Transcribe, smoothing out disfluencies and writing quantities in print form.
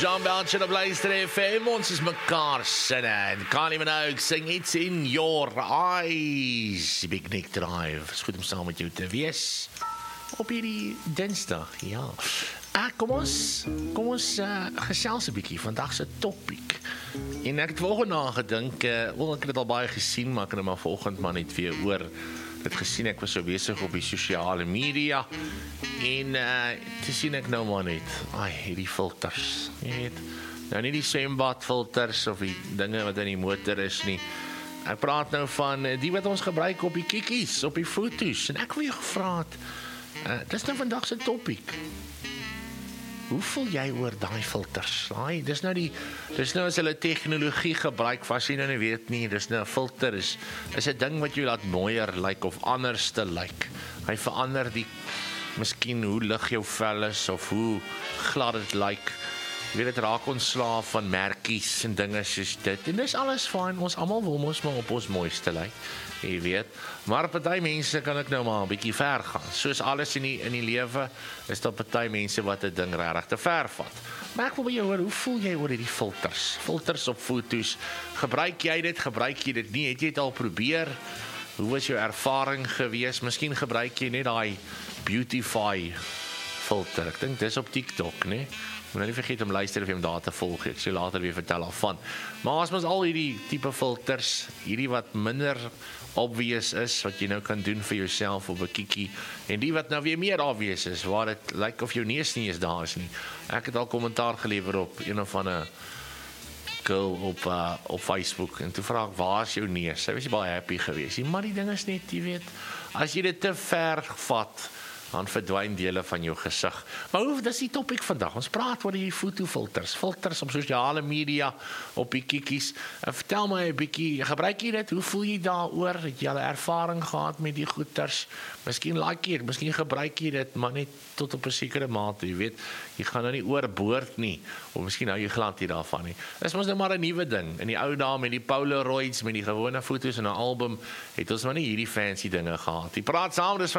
John Belcher op Luister FM, ons is mekaar sinne, en Kylie Minogue sing It's in Your Eyes, Big Nick Drive, is goed om saam met jou te wees, op hierdie Dinsdag, ja. Kom ons gesels 'n bietjie, vandag se topic, en ek het vanoggend nagedink, ek het dit al baie gesien, maar ek het maar vanoggend maar net weer oor, het gesien, ek was so besig op die sosiale media, en te sien ek nou maar net, hierdie filters, jy weet, nou nie die swembadfilters, of die dinge wat in die motor is nie, ek praat nou van die wat ons gebruik op die kikkies, op die foto's, en ek wil jou gevra het, dis nou vandag se topic, hoe voel jy oor daai filters? Dis nou as hulle tegnologie gebruik, as jy nou nie weet nie, dis nou 'n filter, is 'n ding wat jy laat mooier lyk, of anders te lyk. Hy verander miskien hoe lig jou vel is, of hoe glad dit lyk. Jy weet, dit raak ontslaaf van merkies en dinge soos dit, en dis alles fyn, ons almal wil mos maar op ons mooiste lyk, jy weet, maar party mense kan ek nou maar 'n bietjie ver gaan, soos alles in die lewe, is daar party mense wat 'n ding regtig te ver vat, maar ek wil by jou hoor, hoe voel jy oor hierdie filters op foto's, gebruik jy dit nie, het jy dit al probeer, hoe was jou ervaring gewees, miskien gebruik jy net daai Beautify filter, ek dink dis op TikTok, nee, moet nie vergeet om Luister FM daar te volg, ek sal later weer vertel daarvan. Maar as ons al hierdie tipe filters, hierdie wat minder obvious is, wat jy nou kan doen vir jouself op 'n kikkie, en die wat nou weer meer obvious is, waar dit lyk of jou neus nie eens daar is nie. Ek het al kommentaar gelewer op een of ander girl op Facebook, en toe vra ek, waar is jou neus? Sy was baie happy geweest, maar die ding is net, jy weet, as jy dit te ver vat, dan verdwyn dele van jou gesig. Maar dis die topic vandag, ons praat oor die fotofilters, filters op sosiale media, op die kikkies, vertel my 'n bietjie, gebruik jy dit, hoe voel jy daaroor, het jy al ervaring gehad met die goeters, miskien like jy dit, miskien gebruik jy dit, maar net tot op 'n sekere mate, jy weet, jy gaan nou nie oorboord nie, of miskien hou jy glad nie daarvan nie, dis mos nou maar 'n nuwe ding, in die ou dae met die Polaroids, met die gewone foto's in 'n album, het ons maar nie hierdie fancy dinge gehad, jy praat saam, dis